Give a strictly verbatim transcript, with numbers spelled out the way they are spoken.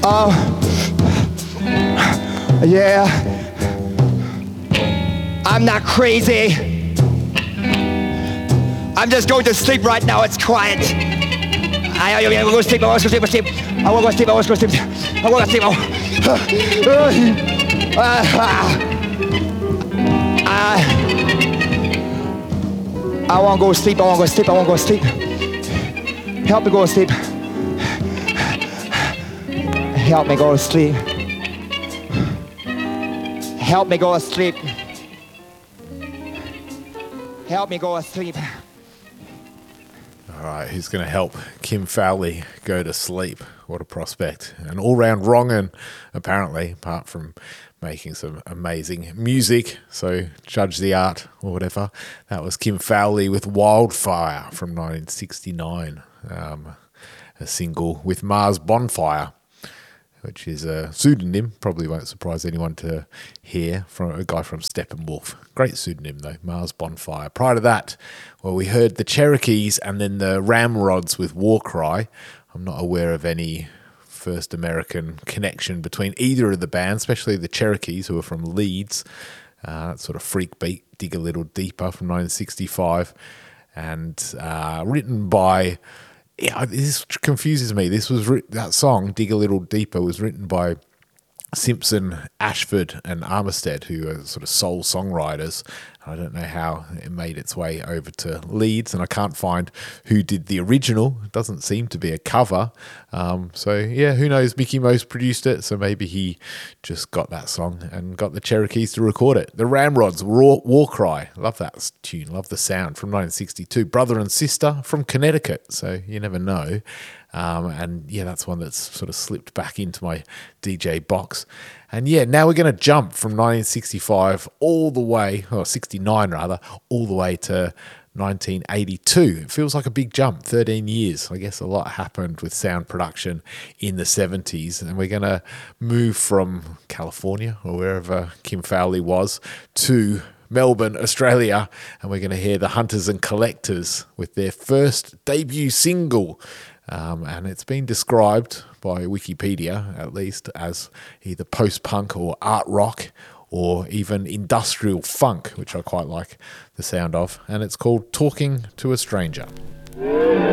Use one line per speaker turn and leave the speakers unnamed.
Oh, yeah. I'm not crazy. I'm just going to sleep right now. It's quiet. I, I, I will go to sleep. I want to sleep. I sleep. I want to sleep. I want to sleep. I want to sleep. Uh, uh, I want to go to sleep. I want to go to sleep. I want to go to sleep. Help me go to sleep. Help me go to sleep. Help me go to sleep. Help me go to sleep.
All right, who's going to help Kim Fowley go to sleep? What a prospect. An all-round wrong'un, apparently, apart from making some amazing music. So judge the art or whatever. That was Kim Fowley with Wildfire from nineteen sixty-nine, um, a single with Mars Bonfire, which is a pseudonym, probably won't surprise anyone to hear, from a guy from Steppenwolf. Great pseudonym, though, Mars Bonfire. Prior to that, well, we heard the Cherokees and then the Ramrods with Warcry. I'm not aware of any first American connection between either of the bands, especially the Cherokees, who are from Leeds. Uh, that sort of freak beat, Dig a Little Deeper from nineteen sixty-five. And uh, written by... Yeah, this confuses me. This was writ- that song, Dig a Little Deeper, was written by Simpson, Ashford and Armistead, who are sort of soul songwriters. I don't know how it made its way over to Leeds, and I can't find who did the original. It doesn't seem to be a cover. Um, so, yeah, who knows? Mickey Most produced it, so maybe he just got that song and got the Cherokees to record it. The Ramrods, War, Warcry. Love that tune. Love the sound from nineteen sixty-two. Brother and Sister from Connecticut, so you never know. Um, and, yeah, that's one that's sort of slipped back into my D J box. And, yeah, now we're going to jump from nineteen sixty-five all the way, or sixty-nine rather, all the way to nineteen eighty-two. It feels like a big jump, thirteen years. I guess a lot happened with sound production in the seventies. And we're going to move from California, or wherever Kim Fowley was, to Melbourne, Australia, and we're going to hear the Hunters and Collectors with their first debut single. Um, and it's been described by Wikipedia, at least, as either post-punk or art rock or even industrial funk, which I quite like the sound of. And it's called Talking to a Stranger.